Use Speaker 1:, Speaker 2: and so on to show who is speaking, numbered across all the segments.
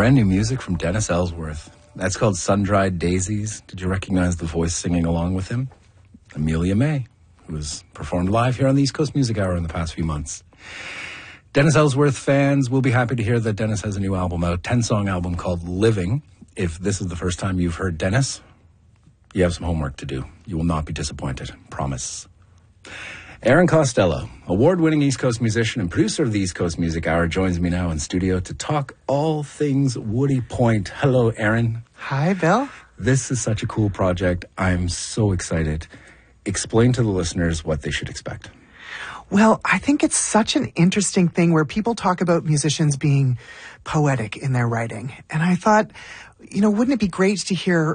Speaker 1: brand new music from Dennis Ellsworth. That's called Sun-Dried Daisies. Did you recognize the voice singing along with him? Amelia May, who has performed live here on the East Coast Music Hour in the past few months. Dennis Ellsworth fans will be happy to hear that Dennis has a new album out, 10-song album called Living. If this is the first time you've heard Dennis, you have some homework to do. You will not be disappointed. Promise. Aaron Costello, award-winning East Coast musician and producer of the East Coast Music Hour, joins me now in studio to talk all things Woody Point. Hello, Aaron.
Speaker 2: Hi, Bill.
Speaker 1: This is such a cool project. I'm so excited. Explain to the listeners what they should expect.
Speaker 2: Well, I think it's such an interesting thing where people talk about musicians being poetic in their writing. And I thought, wouldn't it be great to hear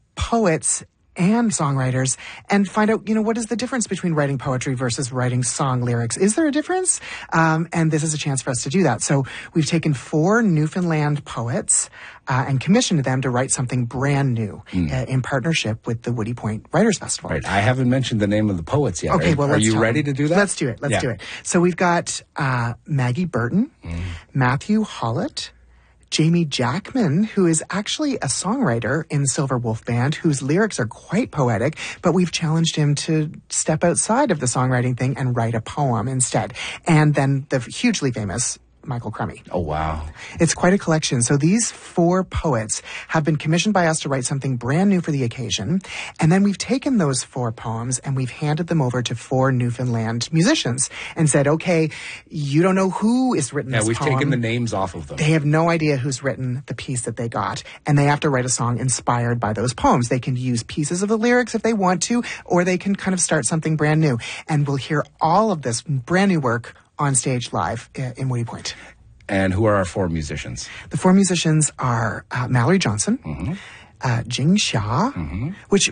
Speaker 2: poets and songwriters and find out, what is the difference between writing poetry versus writing song lyrics? Is there a difference? And this is a chance for us to do that. So we've taken 4 Newfoundland poets and commissioned them to write something brand new in partnership with the Woody Point Writers Festival.
Speaker 1: Right. I haven't mentioned the name of the poets yet.
Speaker 2: Okay, well,
Speaker 1: are you ready to do that?
Speaker 2: Let's do it. Let's do it. So we've got Maggie Burton, Matthew Hollett, Jamie Jackman, who is actually a songwriter in Silver Wolf Band, whose lyrics are quite poetic, but we've challenged him to step outside of the songwriting thing and write a poem instead. And then the hugely famous Michael Crummy.
Speaker 1: Oh, wow.
Speaker 2: It's quite a collection. So these 4 poets have been commissioned by us to write something brand new for the occasion. And then we've taken those 4 poems and we've handed them over to 4 Newfoundland musicians and said, okay, you don't know who is written this poem.
Speaker 1: Yeah, we've taken the names off of them.
Speaker 2: They have no idea who's written the piece that they got. And they have to write a song inspired by those poems. They can use pieces of the lyrics if they want to, or they can kind of start something brand new. And we'll hear all of this brand new work on stage live in Woody Point.
Speaker 1: And who are our 4 musicians?
Speaker 2: The 4 musicians are Mallory Johnson, Jing Xia, which